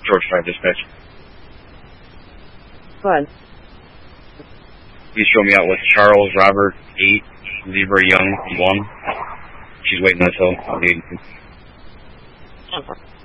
George 5 dispatch. Go ahead. Please show me out with Charles Robert 8, Zebra Young 1. She's waiting until 8.